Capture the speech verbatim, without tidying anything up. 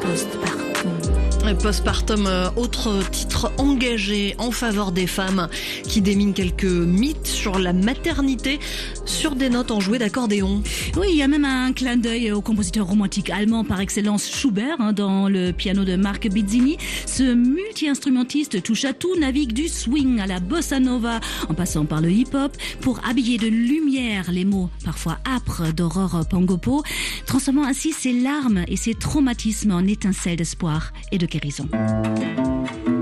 Postpartum. Postpartum, euh, autre titre engagé en faveur des femmes qui démine quelques mythes sur la maternité sur des notes enjouées d'accordéon. Oui, il y a même un clin d'œil au compositeur romantique allemand par excellence Schubert hein, dans le piano de Marc Bizzini. Ce multi-instrumentiste touche à tout, navigue du swing à la bossa nova en passant par le hip-hop pour habiller de lumière les mots parfois âpres d'Aurore Pangopo, transformant ainsi ses larmes et ses traumatismes en étincelles d'espoir et de guérison.